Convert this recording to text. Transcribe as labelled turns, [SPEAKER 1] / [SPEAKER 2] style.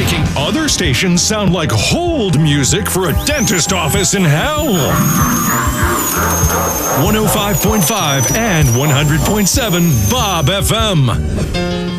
[SPEAKER 1] making other stations sound like hold music for a dentist office in hell. 105.5 and 100.7 Bob FM.